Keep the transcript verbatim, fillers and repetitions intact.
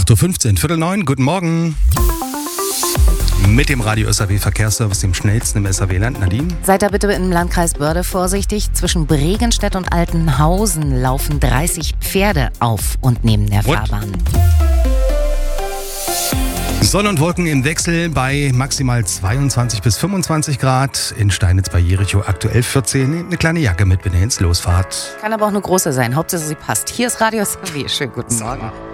acht Uhr fünfzehn, Viertel neun, guten Morgen. Mit dem Radio S R W Verkehrsservice, dem schnellsten im S R W-Land. Nadine? Seid da bitte im Landkreis Börde vorsichtig. Zwischen Bregenstedt und Altenhausen laufen dreißig Pferde auf und neben der What? Fahrbahn. Sonne und Wolken im Wechsel bei maximal zweiundzwanzig bis fünfundzwanzig Grad. In Steinitz bei Jericho aktuell vierzehn. Nehmt eine kleine Jacke mit, wenn ihr ins Losfahrt. Kann aber auch eine große sein. Hauptsache sie passt. Hier ist Radio S R W. Schönen guten Morgen.